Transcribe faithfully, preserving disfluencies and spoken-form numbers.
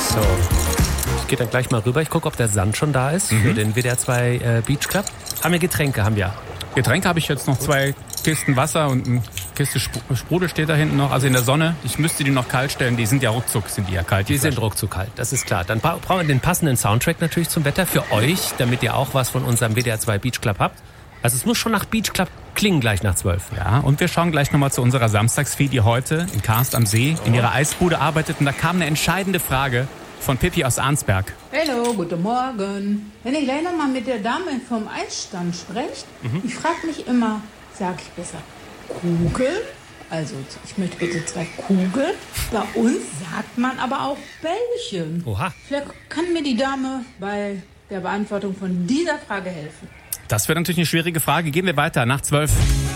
So, ich gehe dann gleich mal rüber. Ich gucke, ob der Sand schon da ist mhm. für den W D R zwei äh, Beach Club. Haben wir Getränke, haben wir. Getränke habe ich jetzt noch Gut. zwei Kisten Wasser und eine Kiste Sprudel steht da hinten noch. Also in der Sonne. Ich müsste die noch kalt stellen. Die sind ja ruckzuck, sind die ja kalt. Die, die sind ruckzuck kalt, das ist klar. Dann brauchen wir den passenden Soundtrack natürlich zum Wetter für euch, damit ihr auch was von unserem W D R zwei Beach Club habt. Also es muss schon nach Beach Club klingen gleich nach zwölf. Ja, und wir schauen gleich nochmal zu unserer Samstagsfee, die heute in Karst am See in ihrer Eisbude arbeitet. Und da kam eine entscheidende Frage von Pippi aus Arnsberg. Hallo, guten Morgen. Wenn ich gleich nochmal mit der Dame vom Eisstand spreche, mhm. ich frage mich immer, sage ich besser Kugeln? Also ich möchte bitte zwei Kugeln. Bei uns sagt man aber auch Bällchen. Oha. Vielleicht kann mir die Dame bei der Beantwortung von dieser Frage helfen. Das wird natürlich eine schwierige Frage. Gehen wir weiter nach zwölf.